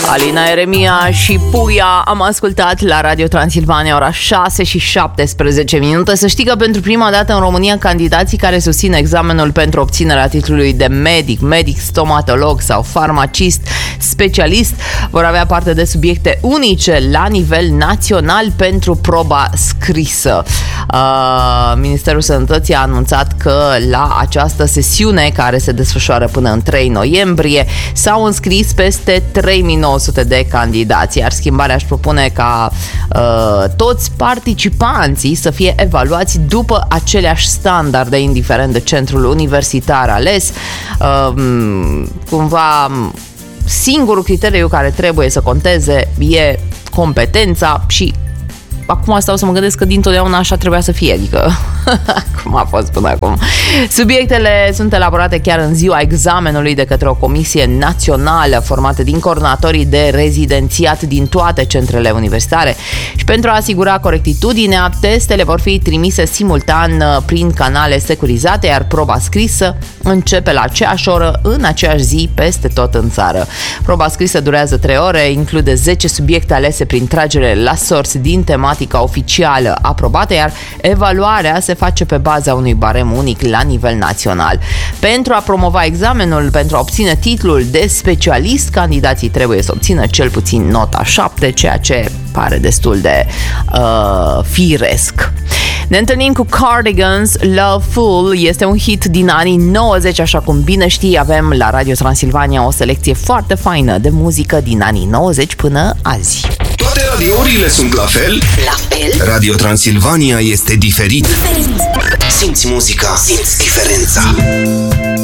Alina Eremia și Puia am ascultat la Radio Transilvania, ora 6 și 17 minute. Să știi că pentru prima dată în România candidații care susțin examenul pentru obținerea titlului de medic, stomatolog sau farmacist specialist vor avea parte de subiecte unice la nivel național pentru proba scrisă. Ministerul Sănătății a anunțat că la această sesiune, care se desfășoară până în 3 noiembrie, s-au înscris peste 3900 de candidați, iar schimbarea își propune ca toți participanții să fie evaluați după aceleași standarde, indiferent de centrul universitar ales. Cumva singurul criteriu care trebuie să conteze e competența și acum stau să mă gândesc că dintotdeauna așa trebuia să fie, adică cum a fost până acum. Subiectele sunt elaborate chiar în ziua examenului de către o comisie națională formată din coordonatorii de rezidențiat din toate centrele universitare și pentru a asigura corectitudinea, testele vor fi trimise simultan prin canale securizate, iar proba scrisă începe la aceeași oră, în aceeași zi, peste tot în țară. Proba scrisă durează 3 ore, include 10 subiecte alese prin tragere la sorți din tematica oficială aprobată, iar evaluarea se face pe baza unui barem unic la nivel național. Pentru a promova examenul, pentru a obține titlul de specialist, candidații trebuie să obțină cel puțin nota 7, ceea ce pare destul de firesc. Ne întâlnim cu Cardigans, Loveful, este un hit din anii 90, așa cum bine știi, avem la Radio Transilvania o selecție foarte faină de muzică din anii 90 până azi. Toate radiourile sunt la fel? La fel? Radio Transilvania este diferit. Simți muzica, simți diferența.